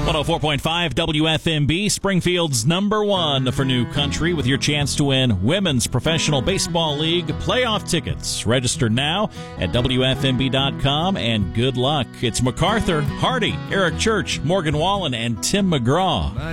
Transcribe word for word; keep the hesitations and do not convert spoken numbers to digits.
one oh four point five W F M B, Springfield's number one for new country, with your chance to win Women's Professional Baseball League playoff tickets. Register now at W F M B dot com, and good luck. It's MacArthur, Hardy, Eric Church, Morgan Wallen, and Tim McGraw.